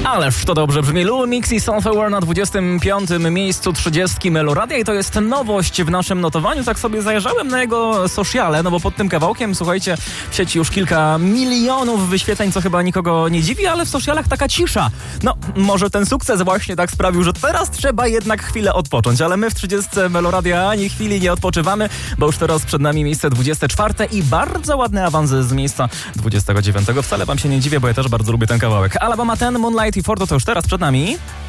Ależ to dobrze brzmi. Lil Mix i Sunflower na 25. miejscu 30 Meloradia i to jest nowość w naszym notowaniu. Tak sobie zajrzałem na jego sociale, no bo pod tym kawałkiem, słuchajcie, w sieci już kilka milionów wyświetleń, co chyba nikogo nie dziwi, ale w socialach taka cisza. No, może ten sukces właśnie tak sprawił, że teraz trzeba jednak chwilę odpocząć, ale my w 30 Meloradia ani chwili nie odpoczywamy, bo już teraz przed nami miejsce 24 i bardzo ładny awans z miejsca 29. Wcale wam się nie dziwię, bo ja też bardzo lubię ten kawałek. Alabama 10, Moonlight i Fordo to już teraz przed nami.